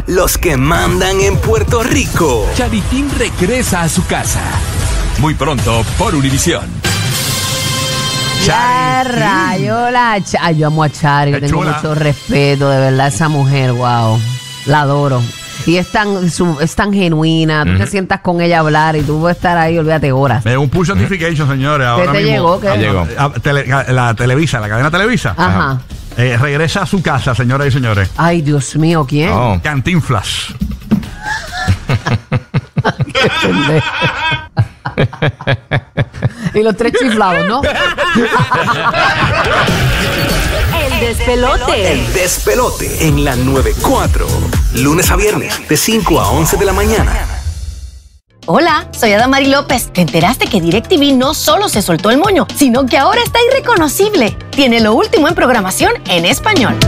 los que mandan en Puerto Rico. Charitín regresa a su casa. Muy pronto por Univisión. Ya rayo yo amo a Chari, le tengo mucho respeto, de verdad, esa mujer, wow, la adoro. Y es tan genuina, tú te sientas con ella a hablar y tú puedes estar ahí, olvídate horas. Un push notification, señores. ¿Qué Ahora te mismo, llegó? ¿Qué? llegó. La Televisa, la cadena Televisa. Ajá. Regresa a su casa, señoras y señores. Ay, Dios mío, ¿quién? Oh. Cantinflas. Qué pendejo. Y los tres chiflados, ¿no? El despelote. El despelote en la 94. Lunes a viernes, de 5 a 11 de la mañana. Hola, soy Adamari López. ¿Te enteraste que DirecTV no solo se soltó el moño, sino que ahora está irreconocible? Tiene lo último en programación en español.